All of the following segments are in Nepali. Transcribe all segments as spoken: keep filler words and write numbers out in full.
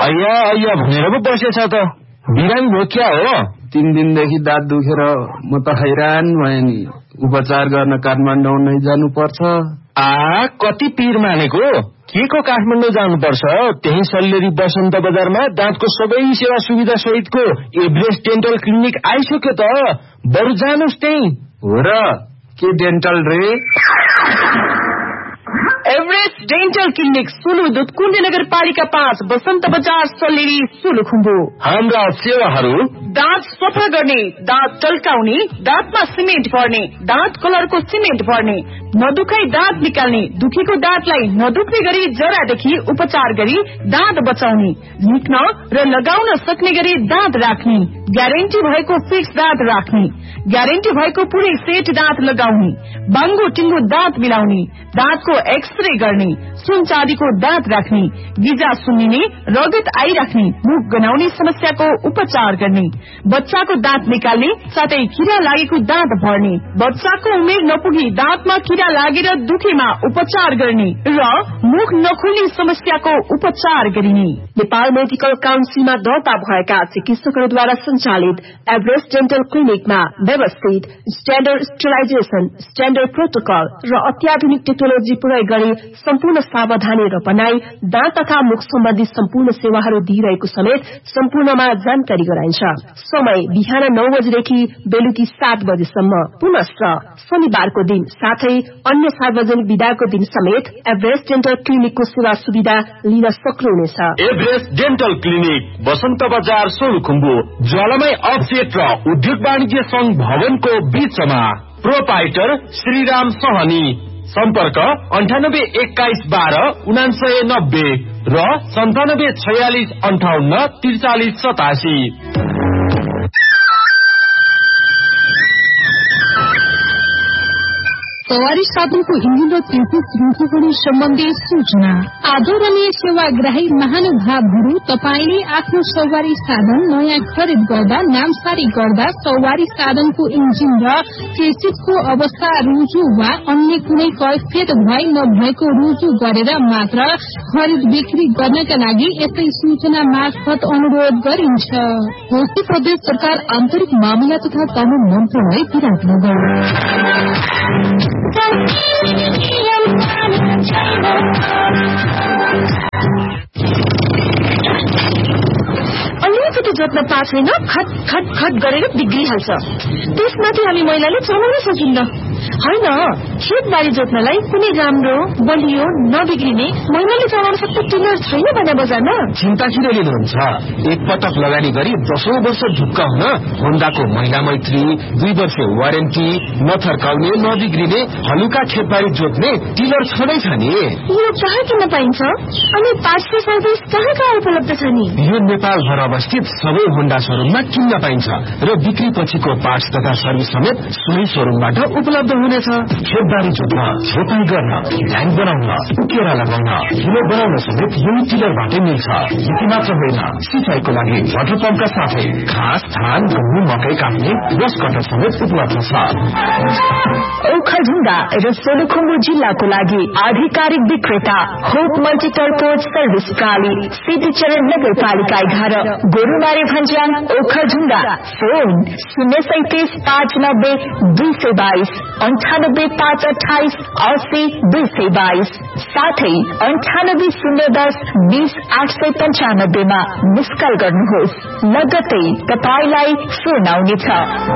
अय्या अय्या भनेर पो बसेछ त। बिरामी भयो क्या हो? तीन दिनदेखि दाँत दुखेर म त हैरान भएँ नि। उपचार गर्न काठमाडौँ नै जानुपर्छ। आ कति पीर मानेको? के को काठमाडौँ जानुपर्छ? त्यही सल्लेरी बसन्त बजारमा दाँतको सबै सेवा सुविधा सहितको एभरेस्ट डेन्टल क्लिनिक आइसक्यो त। बरु जानुस् त्यही। हो र? के डेन्टल रे? एभरेस्ट डेन्टल क्लिनिक सुलुदुत कुण्ड नगरपालिका पाँच बसन्त बजार सल्लेरी सोलुखुम्बु। हाम्रा सेवाहरू दाँत सफा गर्ने, दाँत टल्काउने, दाँतमा सिमेन्ट भर्ने, दाँत कलरको सिमेन्ट भर्ने, नदुखाई दाँत निकाल्ने, दुखेको दाँतलाई नदुख्ने गरी जरादेखि उपचार गरी दाँत बचाउने, निक्न र लगाउन सक्ने गरी दाँत राख्ने, ग्यारेन्टी भएको फिक्स दाँत राख्ने, ग्यारेन्टी भएको पुरै सेट दाँत लगाउने, बाङ्गो टिङ्गो दाँत मिलाउने, दाँतको एक्सरे गर्ने, सुन चाँदीको दाँत राख्ने, गिजा सुन्निने, रगत आइराख्ने, मुख गनाउने समस्याको उपचार गर्ने, बच्चाको दाँत निकाल्ने साथै किरा लागेको दाँत भर्ने, बच्चाको उमेर नपुगी दाँतमा किरा लागेर दुखेमा उपचार गर्ने र मुख नखुल्ने समस्याको उपचार गरिने। नेपाल मेडिकल काउन्सिलमा दर्ता भएका चिकित्सकहरूद्वारा सञ्चालित एभरेस्ट डेन्टल क्लिनिकमा व्यवस्थित स्ट्याण्डर्ड स्टेरिलाइजेसन, स्ट्याण्डर्ड प्रोटोकल र अत्याधुनिक टेक्नोलोजी प्रयोग गरी सम्पूर्ण सावधानी र बनाई दाँत तथा मुख सम्बन्धी सम्पूर्ण सेवाहरू दिइरहेको समेत सम्पूर्णमा जानकारी गराइन्छ। समय बिहान नौ बजेदेखि बेलुकी सात बजेसम्म। पुनश्च शनिबारको दिन साथै अन्य सार्वजनिक विदाको दिन समेत एभरेस्ट डेन्टल क्लिनिकको सेवा सुविधा लिन सक्नुहुनेछ। एभरेस्ट डेन्टल क्लिनिक बसन्त बजार सोलुखुम्बु, ज्वालामाई अफसेट र उद्योग वाणिज्य संघ भवनको बीचमा। प्रोपाइटर श्रीराम सहनी। सम्पर्क अन्ठानब्बे एक्काइस बाह्र उनासय नब्बे र सन्तानब्बे छयालिस अन्ठाउन्न त्रिचालिस सतासी। सवारी साधनको इन्जिन र तेलको श्रृङ्खला सम्बन्धी सूचना। आदरणीय सेवाग्राही महानुभावहरू, तपाईले आफ्नो सवारी साधन नयाँ खरिद गर्दा, नामसारी गर्दा सवारी साधनको इन्जिन र चेसिसको अवस्था रुजु वा अन्य कुनै कैफियत भए नभएको रुजु गरेर मात्र खरिद बिक्री गर्नका लागि यस्तै सूचना मार्फत अनुरोध गरिन्छ। कोशी प्रदेश सरकार आन्तरिक मामिला तथा कानून मन्त्रालय विराटनगर। अलिकति जोत्न पाएको छैन, खट खट खट गरेर बिग्रिहाल्छ। त्यसमाथि हामी महिलाले चलाउन सकिन्न। होइन, खेतबारी जोत्नलाई कुनै राम्रो बलियो नबिग्रिने महिलाले चलाउन सक्ने टिलर छैन भने बजारमा। चिन्ता किन लिनुहुन्छ? एक पटक लगानी गरी दशौं वर्ष ढुक्क हुन होन्डाको महिला मैत्री दुई वर्ष वारेन्टी, नथर्काउने नबिग्रिने हलुका खेतबारी जोत्ने टिलर छँदै छ नि। यो कहाँ किन्न पाइन्छ अनि पार्ट्सको सर्भिस कहाँ कहाँ उपलब्ध छ नि? यो नेपालभर अवस्थित सबै होन्डा शोरूममा किन्न पाइन्छ र बिक्री पछिको पार्ट्स तथा सर्भिस समेत सोही शोरूमबाट उपलब्ध हुनेछ। खेतबारी जोत्न, छोटाई गर्न, ढ्याङ बनाउन, उकेरा लगाउन, हिलो बनाउन समेत यही टिलरबाटै मिल्छ। यति मात्र होइन, सिंचाईको लागि वाटर पम्पका साथै घाँस, धान, गहुँ, मकै काट्ने रस कटर समेत उपलब्ध छ। ओखलढुङ्गा र सोलुखुम्बु जिल्लाको लागि आधिकारिक विक्रेता होप मल्टिपर्पज सर्भिस प्राली, सिद्धिचरण नगरपालिका एघार, गोरुमारी भन्ज्याङ, ओखलढुङ्गा। फोन शून्य सैतिस पाँच नब्बे दुई सय बाइस, अन्ठानब्बे पाँच अठाइस अस्सी दुई सय बाइस, साथै अन्ठानब्बे शून्य दस बीस आठ सय पञ्चानब्बेमा मिस कल गर्नुहोस्। लगत्तै तपाईलाई फोन आउनेछ।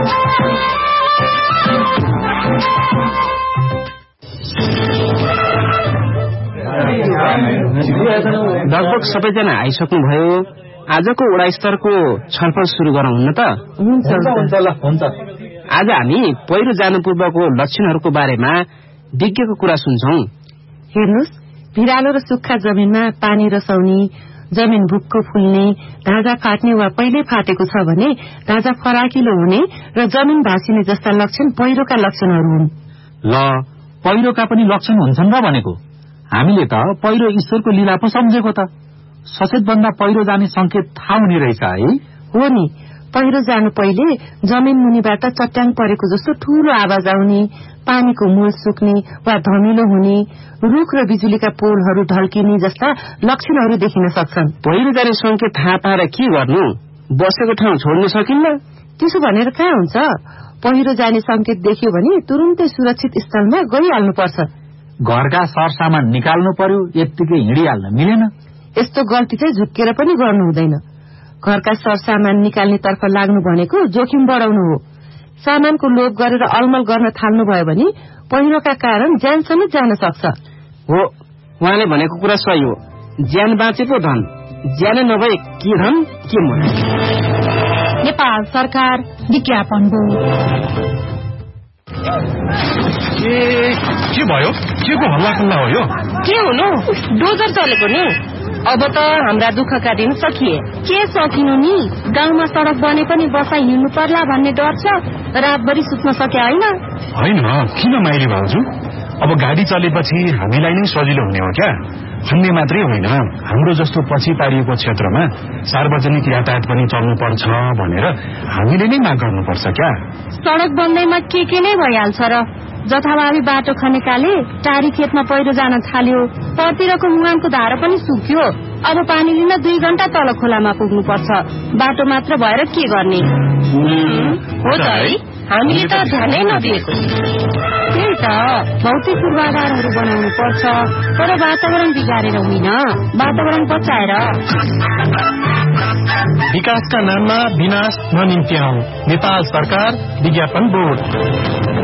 लगभग सबैजना आइसक्नुभयो। आजको वडा स्तरको छलफल सुरु गरौँ न त? हुन्छ। आज हामी पहिरो जानु पूर्वको लक्षणहरूको बारेमा विज्ञको कुरा सुन्छौं। हेर्नुहोस्, भिरालो र सुक्खा जमिनमा पानी रसाउने, जमिन भुक्क फुल्ने, ढाँचा फाट्ने वा पहिले फाटेको छ भने ढाँचा फराकिलो हुने र जमिन भाँसिने जस्ता लक्षण पहिरोका लक्षणहरू हुन्। ल, पहिरोका पनि लक्षण हुन्छन् र भनेको? हामीले त पहिरो ईश्वरको लीला पो सम्झेको त। सचेत भन्दा पहिरो जाने संकेत थाहा हुने रहेछ है? हो नि, पहिरो जानु पहिले जमिन मुनिबाट चट्याङ परेको जस्तो ठूलो आवाज आउने, पानीको मूल सुक्ने वा धमिलो हुने, रुख र बिजुलीका पोलहरू ढल्किने जस्ता लक्षणहरू देखिन सक्छन्। पहिरो जाने संकेत थाहा पाएर के गर्नु? बसेको ठाउँ छोड्न सकिन्न? त्यसो भनेर कहाँ हुन्छ? पहिरो जाने संकेत देखियो भने तुरुन्तै सुरक्षित स्थलमा गइहाल्नुपर्छ। घरका सरसामान निकाल्नु पर्यो, यत्तिकै हिँडिहाल्न मिलेन। यस्तो गल्ती चाहिँ झुक्केर पनि गर्नु हुँदैन। घरका सरसामान निकाल्नेतर्फ लाग्नु भनेको जोखिम बढाउनु हो। सामानको लोभ गरेर अलमल गर्न थाल्नुभयो भने पहिरोका कारण ज्यान समेत जान सक्छ। हो, उहाँले भनेको कुरा सही हो। ज्यान बाँचे पो धन, ज्यान नभए के धन के मन। नेपाल सरकार विज्ञापन बोर्ड। के भयो? के को हल्ला खल्ला हो यो? के हुनु? डोजर चलेको नि। अब त हाम्रा दुःखका दिन सकिए। के सकिनु नि? गाउँमा सड़क बने पनि बसाइ हिँड्नु पर्ला भन्ने डर छ। रातभरि सुत्न सके होइन? होइन, किन माइली भाउजू? अब गाडी चलेपछि हामीलाई नै सजिलो हुने हो क्या? अन्य मात्रै होइन, हाम्रो जस्तो पछि पारिएको क्षेत्रमा सार्वजनिक यातायात पनि चल्नु पर्छ भनेर हामीले नै माग गर्नुपर्छ क्या? सड़क बन्दैमा के के नै भइहाल्छ र। जथाभावी बाटो खनेकाले टारी खेतमा पहिरो जान थाल्यो, परतिरको मुहानको धारा पनि सुक्यो। अब पानी लिन दुई घण्टा तल खोलामा पुग्नु पर्छ। बाटो मात्र भएर के गर्ने? हो त है, हामीले त ध्यानै नदिएको। त्यही त, भौतिक पूर्वाधारहरू बनाउनु पर्छ, तर वातावरण बिगारेर होइन, वातावरण बचाएर। विकासका नाममा विनाश ननिम्त्याउँ। नेपाल सरकार विज्ञापन बोर्ड।